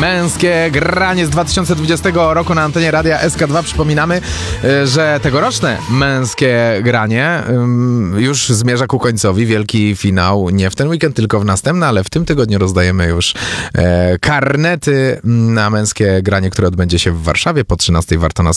Męskie granie z 2020 roku na antenie Radia SK2. Przypominamy, że tegoroczne Męskie granie już zmierza ku końcowi. Wielki finał nie w ten weekend, tylko w następny, ale w tym tygodniu rozdajemy już karnety na Męskie granie, które odbędzie się w Warszawie. Po 13:00 warto nas